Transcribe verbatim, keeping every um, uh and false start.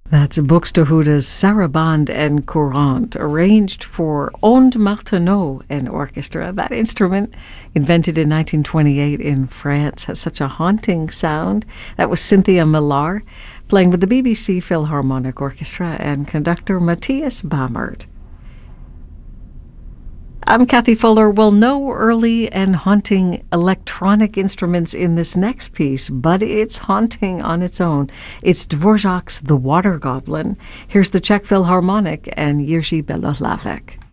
That's Buxtehude's Sarabande and Courante, arranged for Ondes Martenot and orchestra. That instrument, invented in nineteen twenty-eight in France, has such a haunting sound. That was Cynthia Millar, playing with the B B C Philharmonic Orchestra and conductor Matthias Bamert. I'm Kathy Fuller. We'll know early and haunting electronic instruments in this next piece, but it's haunting on its own. It's Dvorak's The Water Goblin. Here's the Czech Philharmonic and Jiří Belohlavek.